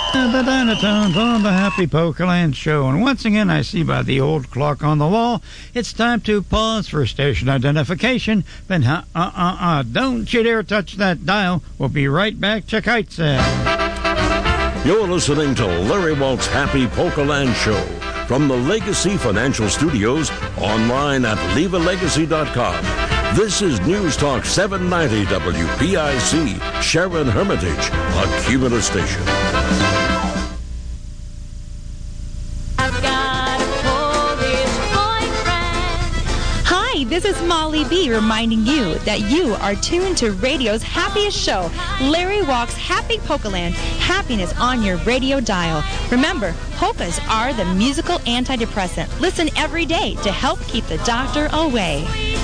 The Dynatones on the Happy Pokeland Show. And once again, I see by the old clock on the wall, it's time to pause for station identification. Then, don't you dare touch that dial. We'll be right back. Check out You're listening to Larry Walt's Happy Pokeland Show from the Legacy Financial Studios, online at LevaLegacy.com. This is News Talk 790 WPIC, Sharon Hermitage, a Cumulus station. Hi, this is Molly B reminding you that you are tuned to radio's happiest show, Larry Walk's Happy Pokeland. Happiness on your radio dial. Remember, polkas are the musical antidepressant. Listen every day to help keep the doctor away.